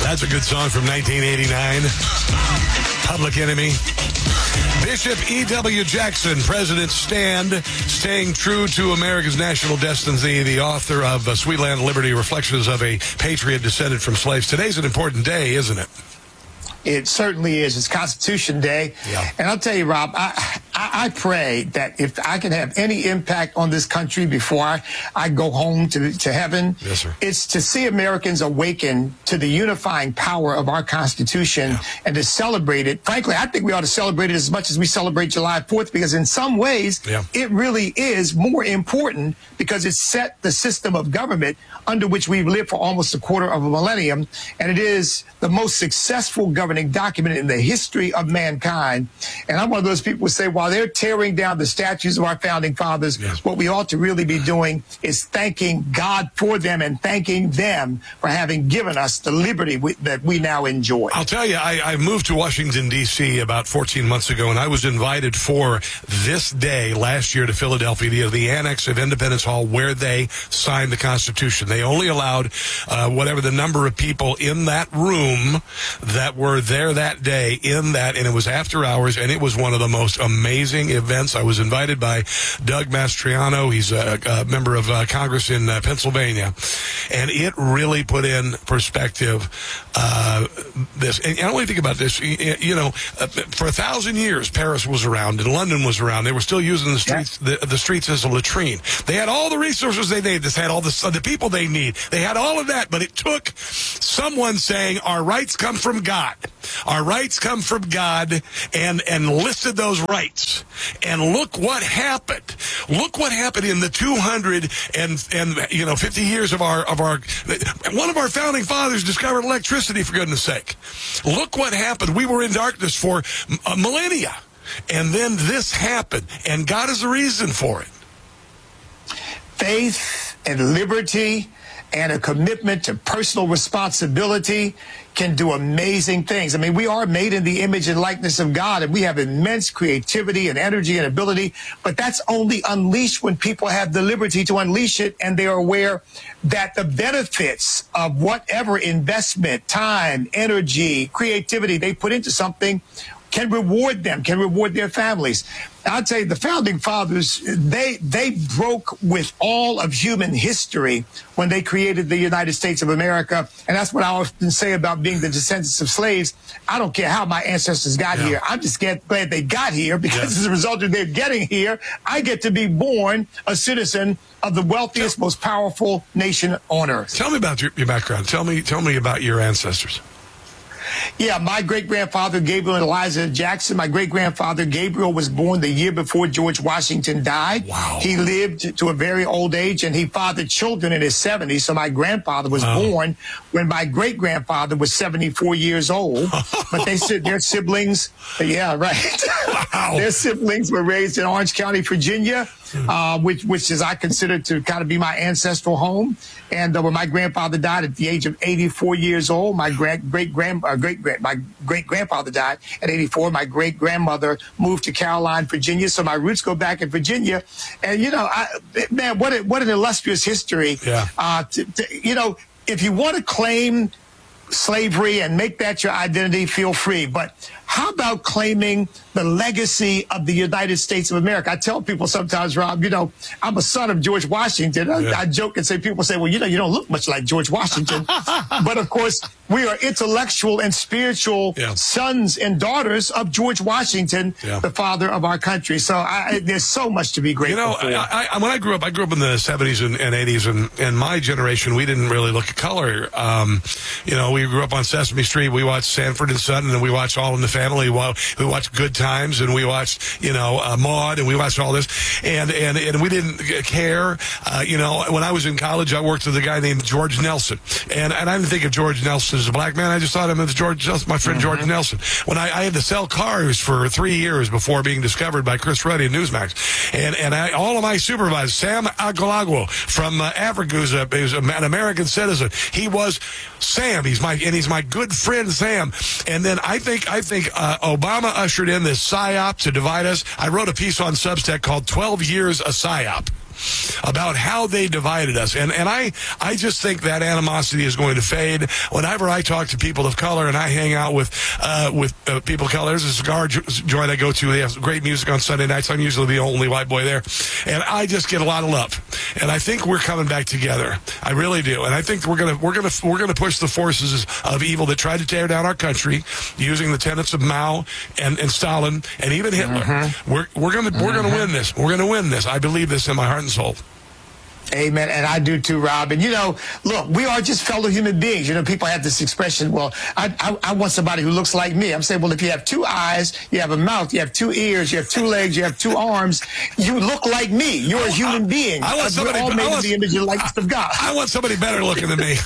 That's a good song from 1989. Public Enemy. Bishop E.W. Jackson, President's Stand, Staying True to America's National Destiny, the author of Sweet Land of Liberty, Reflections of a Patriot Descended from Slaves. Today's an important day, isn't it? It certainly is. It's Constitution Day. Yeah. And I'll tell you, Rob, I pray that if I can have any impact on this country before I go home to heaven, yes, sir, it's to see Americans awaken to the unifying power of our Constitution and to celebrate it. Frankly, I think we ought to celebrate it as much as we celebrate July 4th, because in some ways, it really is more important because it set the system of government under which we've lived for almost a quarter of a millennium. And it is the most successful governing document in the history of mankind. And I'm one of those people who say, while they're tearing down the statues of our founding fathers, what we ought to really be doing is thanking God for them and thanking them for having given us the liberty that we now enjoy. I'll tell you, I moved to Washington, D.C. about 14 months ago, and I was invited for this day last year to Philadelphia, the annex of Independence Hall, where they signed the Constitution. They only allowed whatever the number of people in that room that were there that day in that, and it was after hours, and it was one of the most amazing events. I was invited by Doug Mastriano. He's a member of Congress in Pennsylvania, and it really put in perspective this. And I only think about this, you know, for 1,000 years, Paris was around and London was around. They were still using the streets, the streets as a latrine. They had all the resources they needed. They had all the people they need. They had all of that, but it took someone saying, our rights come from God. Our rights come from God, and listed those rights. And look what happened. Look what happened in the 250 years of our one of our founding fathers discovered electricity, for goodness sake. Look what happened. We were in darkness for millennia. And then this happened, and God is the reason for it. Faith and liberty and a commitment to personal responsibility can do amazing things. I mean, we are made in the image and likeness of God, and we have immense creativity and energy and ability, but that's only unleashed when people have the liberty to unleash it, and they are aware that the benefits of whatever investment, time, energy, creativity they put into something can reward them, can reward their families. I'd say the founding fathers, they broke with all of human history when they created the United States of America. And that's what I often say about being the descendants of slaves. I don't care how my ancestors got here. I'm just glad they got here, because as a result of their getting here, I get to be born a citizen of the wealthiest, most powerful nation on earth. Tell me about your background. Tell me about your ancestors. Yeah, my great-grandfather, Gabriel Eliza Jackson, my great-grandfather, Gabriel, was born the year before George Washington died. Wow. He lived to a very old age, and he fathered children in his 70s. So my grandfather was born when my great-grandfather was 74 years old. But their siblings, their siblings were raised in Orange County, Virginia, which is I consider to kind of be my ancestral home. And when my grandfather died at the age of 84 years old, my great-grandfather died at 84. My great-grandmother moved to Caroline, Virginia. So my roots go back in Virginia. And, you know, man, what an illustrious history. Yeah. You know, if you want to claim slavery and make that your identity, feel free. But how about claiming the legacy of the United States of America? I tell people sometimes, Rob, you know, I'm a son of George Washington. I joke and say, people say, well, you know, you don't look much like George Washington. But of course, we are intellectual and spiritual sons and daughters of George Washington, the father of our country. So there's so much to be grateful for. When I grew up in the 70s and 80s, and my generation, we didn't really look at color. You know, we grew up on Sesame Street. We watched Sanford and Son, and we watched All in the Family. We watched Good Times, and we watched, you know, Maude, and we watched all this, and we didn't care. You know, when I was in college, I worked with a guy named George Nelson, and I didn't think of George Nelson as a black man. I just thought of him as my friend George Nelson. When I had to sell cars for 3 years before being discovered by Chris Ruddy and Newsmax, and all of my supervisors, Sam Aguilagua from Africa, who's an American citizen. He was Sam. He's my good friend Sam. And then I think Obama ushered in this PSYOP to divide us. I wrote a piece on Substack called 12 Years a PSYOP. about how they divided us. And I just think that animosity is going to fade. Whenever I talk to people of color and I hang out with people of color, there's a cigar joint I go to. They have great music on Sunday nights. I'm usually the only white boy there. And I just get a lot of love. And I think we're coming back together. I really do. And I think we're gonna push the forces of evil that tried to tear down our country using the tenets of Mao and Stalin and even Hitler. We're gonna win this. We're gonna win this. I believe this in my heart and soul. Amen. And I do too, Rob. And, look, we are just fellow human beings. People have this expression, well, I want somebody who looks like me. I'm saying, well, if you have two eyes, you have a mouth, you have two ears, you have two legs, you have two arms, you look like me. You're a human being. I want somebody, we're all made in the image and likeness of God. I want somebody better looking than me.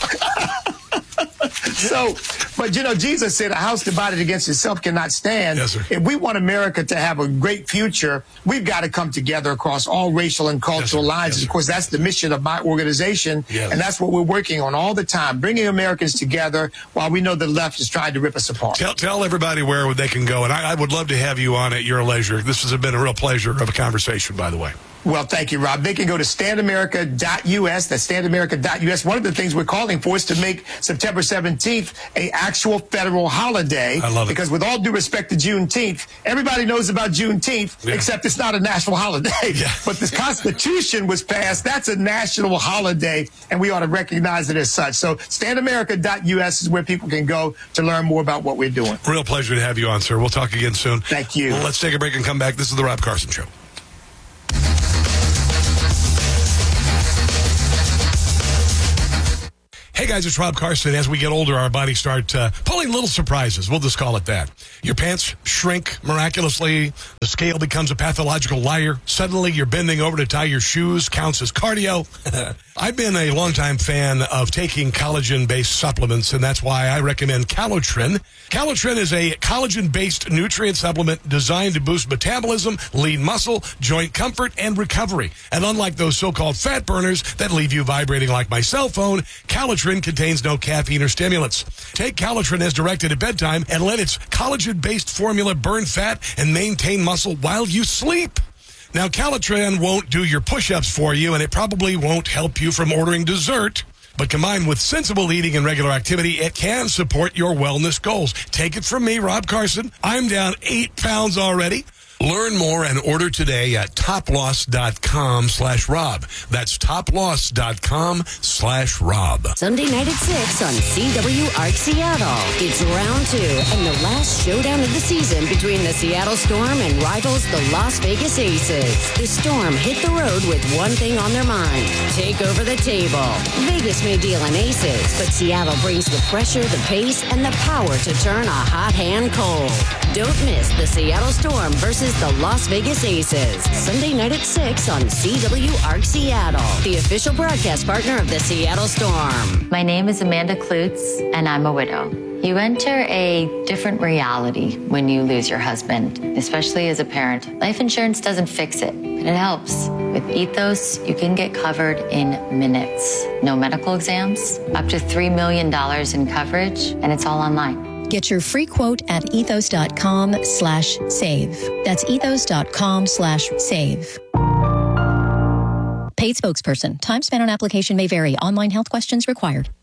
So, but Jesus said a house divided against itself cannot stand. Yes, sir. If we want America to have a great future, we've got to come together across all racial and cultural lines. Yes, of course, that's the mission of my organization. Yes. And that's what we're working on all the time, bringing Americans together while we know the left is trying to rip us apart. Tell everybody where they can go. And I would love to have you on at your leisure. This has been a real pleasure of a conversation, by the way. Well, thank you, Rob. They can go to standamerica.us. That's standamerica.us. One of the things we're calling for is to make September 17th an actual federal holiday. I love it. Because with all due respect to Juneteenth, everybody knows about Juneteenth, except it's not a national holiday. Yeah. But the Constitution was passed. That's a national holiday, and we ought to recognize it as such. So standamerica.us is where people can go to learn more about what we're doing. Real pleasure to have you on, sir. We'll talk again soon. Thank you. Well, let's take a break and come back. This is The Rob Carson Show. Hey guys, it's Rob Carson. As we get older, our bodies start pulling little surprises. We'll just call it that. Your pants shrink miraculously. The scale becomes a pathological liar. Suddenly, you're bending over to tie your shoes. Counts as cardio. I've been a longtime fan of taking collagen-based supplements, and that's why I recommend Calotren. Calotren is a collagen-based nutrient supplement designed to boost metabolism, lean muscle, joint comfort, and recovery. And unlike those so-called fat burners that leave you vibrating like my cell phone, Calotren contains no caffeine or stimulants. Take Calotren as directed at bedtime and let its collagen-based formula burn fat and maintain muscle while you sleep. Now, Calotren won't do your push-ups for you, and it probably won't help you from ordering dessert. But combined with sensible eating and regular activity, it can support your wellness goals. Take it from me, Rob Carson. I'm down 8 pounds already. Learn more and order today at toploss.com/Rob. That's toploss.com/Rob. Sunday night at 6 on CWARC Seattle. It's round 2 and the last showdown of the season between the Seattle Storm and rivals the Las Vegas Aces. The Storm hit the road with one thing on their mind: take over the table. Vegas may deal in aces, but Seattle brings the pressure, the pace, and the power to turn a hot hand cold. Don't miss the Seattle Storm versus the Las Vegas Aces. Sunday night at 6 on CWARC Seattle, the official broadcast partner of the Seattle Storm. My name is Amanda Klutz, and I'm a widow. You enter a different reality when you lose your husband, especially as a parent. Life insurance doesn't fix it, but it helps. With Ethos, you can get covered in minutes. No medical exams, up to $3 million in coverage, and it's all online. Get your free quote at ethos.com/save. That's ethos.com/save. Paid spokesperson. Time spent on application may vary. Online health questions required.